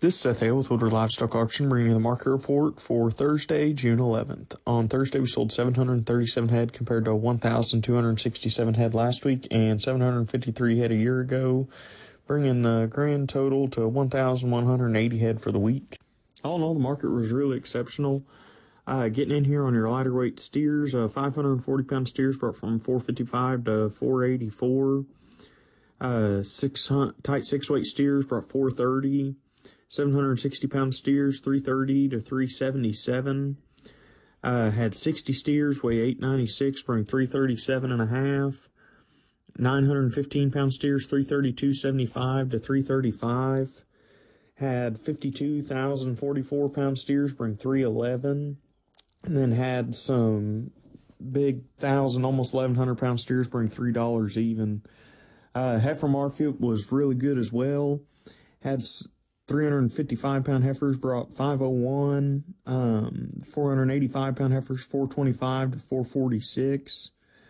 This is Seth Hale with Woodward Livestock Auction, bringing you the market report for Thursday, June 11th. On Thursday, we sold 737 head compared to 1,267 head last week and 753 head a year ago, bringing the grand total to 1,180 head for the week. All in all, the market was really exceptional. Getting in here on your lighter weight steers, 540-pound steers brought from 455 to 484. Tight 6-weight steers brought 430. 760-pound steers, 330 to 377. Had 60 steers, weigh 896, bring 337.5. 915-pound steers, 332.75 to 335. Had 52,044-pound steers, bring 311. And then had some big 1,000, almost 1,100-pound steers, bring $3 even. Heifer market was really good as well. Had 355-pound heifers brought 501, 485-pound heifers 425 to 446,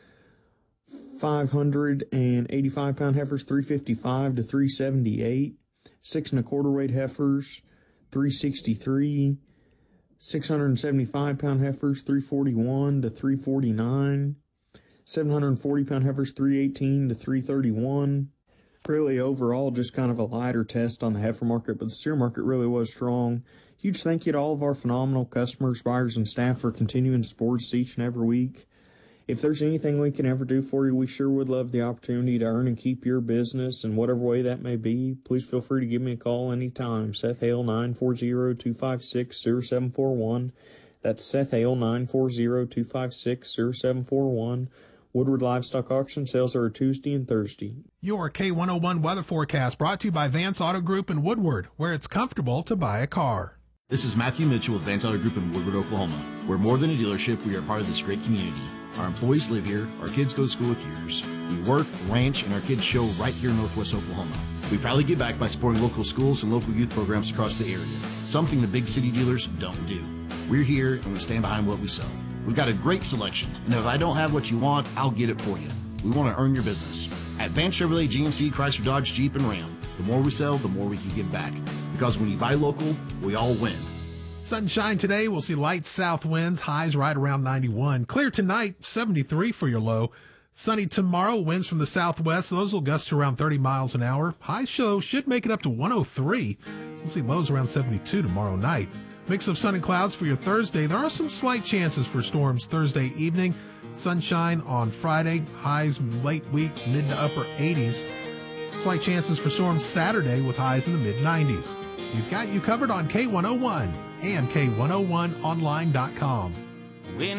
585-pound heifers 355 to 378, 6 1/4 weight heifers 363, 675-pound heifers 341 to 349, 740-pound heifers 318 to 331. Really, overall, just kind of a lighter test on the heifer market, but the steer market really was strong. Huge thank you to all of our phenomenal customers, buyers, and staff for continuing to support us each and every week. If there's anything we can ever do for you, we sure would love the opportunity to earn and keep your business in whatever way that may be. Please feel free to give me a call anytime. Seth Hale, 940-256-0741. That's Seth Hale, 940-256-0741. Woodward Livestock Auction sales are Tuesday and Thursday. Your K101 weather forecast brought to you by Vance Auto Group in Woodward, where it's comfortable to buy a car. This is Matthew Mitchell with Vance Auto Group in Woodward, Oklahoma. We're more than a dealership. We are part of this great community. Our employees live here. Our kids go to school with yours. We work, ranch, and our kids show right here in Northwest Oklahoma. We proudly give back by supporting local schools and local youth programs across the area, something the big city dealers don't do. We're here, and we stand behind what we sell. We've got a great selection, and if I don't have what you want, I'll get it for you. We want to earn your business. At Vance Chevrolet, GMC, Chrysler, Dodge, Jeep, and Ram, the more we sell, the more we can give back. Because when you buy local, we all win. Sunshine today. We'll see light south winds, highs right around 91. Clear tonight, 73 for your low. Sunny tomorrow, winds from the southwest. Those will gust to around 30 miles an hour. High show should make it up to 103. We'll see lows around 72 tomorrow night. Mix of sun and clouds for your Thursday. There are some slight chances for storms Thursday evening. Sunshine on Friday. Highs late week, mid to upper 80s. Slight chances for storms Saturday with highs in the mid 90s. We've got you covered on K101 and K101online.com.